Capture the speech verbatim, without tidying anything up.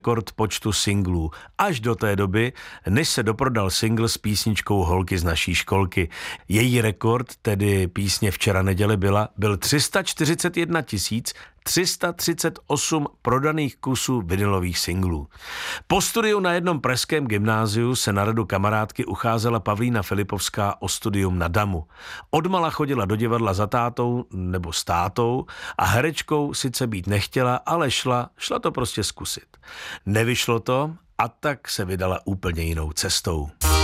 rekord počtu singlů. Až do té doby, než se doprodal single s písničkou Holky z naší školky. Její rekord, tedy písně Včera neděle byla, byl tři sta čtyřicet jedna tisíc tři sta třicet osm prodaných kusů vinylových singlů. Po studiu na jednom pražském gymnáziu se na radu kamarádky ucházela Pavlína Filipovská o studium na Damu. Odmala chodila do divadla za tátou nebo s tátou a herečkou sice být nechtěla, ale šla, šla to prostě zkusit. Nevyšlo to a tak se vydala úplně jinou cestou.